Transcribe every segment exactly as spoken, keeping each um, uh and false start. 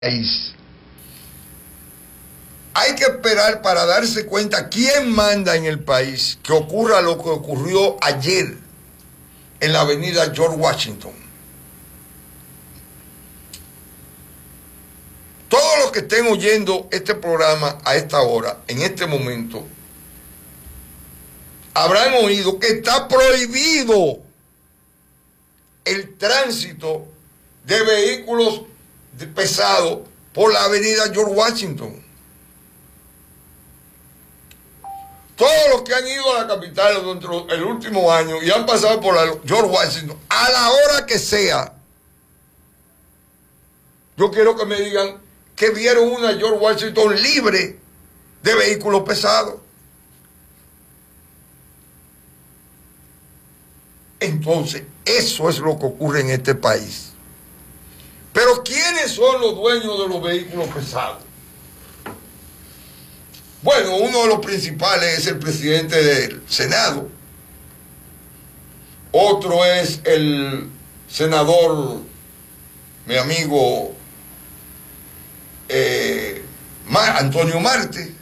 país. Hay que esperar para darse cuenta quién manda en el país que ocurra lo que ocurrió ayer en la avenida George Washington. Todos los que estén oyendo este programa a esta hora, en este momento, habrán oído que está prohibido el tránsito de vehículos pesados por la avenida George Washington. Todos los que han ido a la capital dentro del último año y han pasado por la George Washington, a la hora que sea, yo quiero que me digan que vieron una George Washington libre de vehículos pesados. Entonces, eso es lo que ocurre en este país. Pero ¿quiénes son los dueños de los vehículos pesados? Bueno, uno de los principales es el presidente del Senado. Otro es el senador, mi amigo eh, Antonio Marte.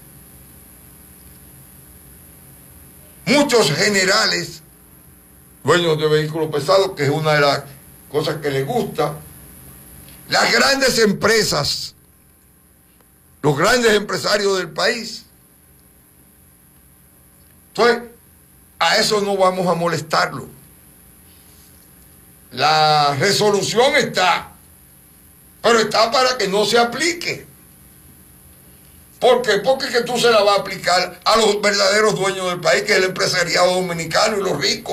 Muchos generales dueños de vehículos pesados, que es una de las cosas que les gusta. Las grandes empresas, los grandes empresarios del país. Entonces, a eso no vamos a molestarlo. La resolución está, pero está para que no se aplique. ¿Por qué? Porque es que tú se la vas a aplicar a los verdaderos dueños del país, que es el empresariado dominicano y los ricos.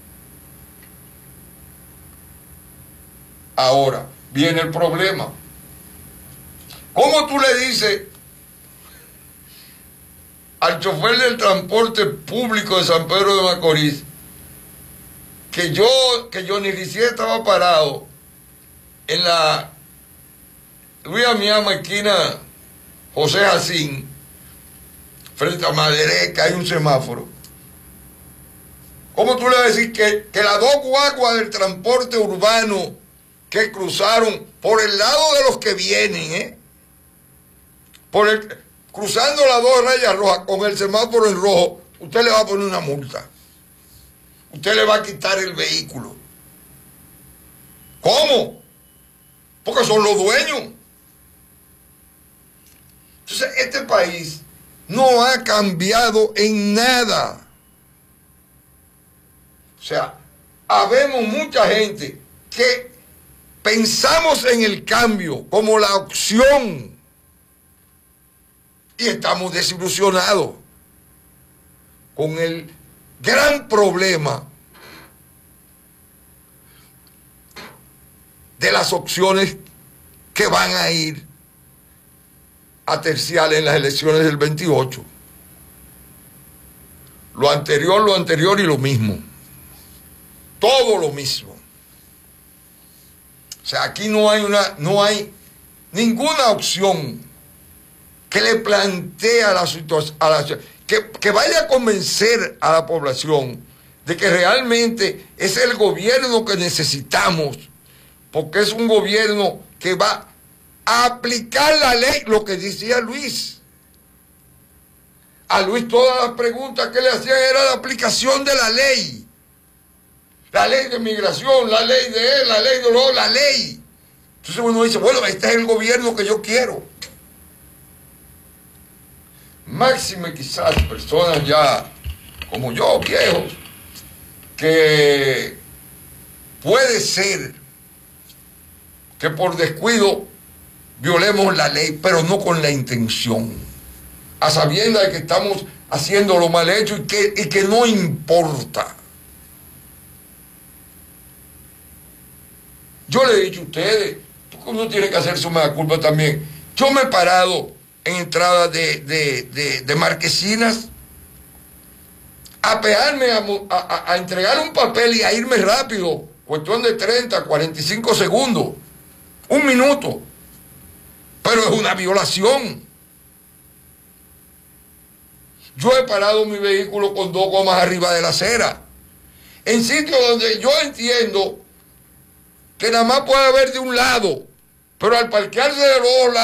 Ahora viene el problema. ¿Cómo tú le dices al chofer del transporte público de San Pedro de Macorís que yo, que Johnny Lisier estaba parado en la Luis Amiama, esquina José Jacín, frente a Maderé, que hay un semáforo? ¿Cómo tú le vas a decir que, que las dos guaguas del transporte urbano que cruzaron por el lado de los que vienen, ¿eh? por el, cruzando las dos rayas rojas con el semáforo en rojo, usted le va a poner una multa? Usted le va a quitar el vehículo. ¿Cómo? Porque son los dueños. Entonces, este país no ha cambiado en nada. O sea, habemos mucha gente que pensamos en el cambio como la opción y estamos desilusionados con el gran problema de las opciones que van a ir a terciar en las elecciones del veintiocho. Lo anterior, lo anterior y lo mismo. Todo lo mismo. O sea, aquí no hay una, no hay ninguna opción que le plantee a la situación, a la, que, que vaya a convencer a la población de que realmente es el gobierno que necesitamos, porque es un gobierno que va a aplicar la ley, lo que decía Luis. A Luis todas las preguntas que le hacían era la aplicación de la ley. La ley de migración, la ley de él, la ley de lo, la ley. Entonces uno dice, bueno, este es el gobierno que yo quiero. Máxime quizás personas ya como yo, viejos, que puede ser que por descuido violemos la ley, pero no con la intención, a sabiendas de que estamos haciendo lo mal hecho y que, y que no importa. Yo le he dicho a ustedes, uno tiene que hacer su mea culpa también. Yo me he parado en entrada de, de, de, de Marquesinas a pegarme, a, a, a entregar un papel y a irme rápido, cuestión de treinta, cuarenta y cinco segundos, un minuto, pero es una violación. Yo he parado mi vehículo con dos gomas arriba de la acera, en sitios donde yo entiendo que nada más puede haber de un lado Pero al parquearse de los dos lados